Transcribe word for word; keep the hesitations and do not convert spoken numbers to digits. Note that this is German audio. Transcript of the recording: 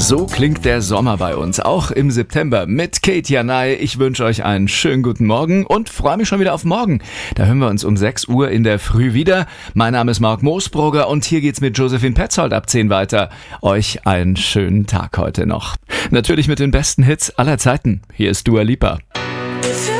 So klingt der Sommer bei uns, auch im September mit Kate Janay. Ich wünsche euch einen schönen guten Morgen und freue mich schon wieder auf morgen. Da hören wir uns um sechs Uhr in der Früh wieder. Mein Name ist Marc Moosbrugger und hier geht's mit Josephine Petzold ab zehn weiter. Euch einen schönen Tag heute noch. Natürlich mit den besten Hits aller Zeiten. Hier ist Dua Lipa.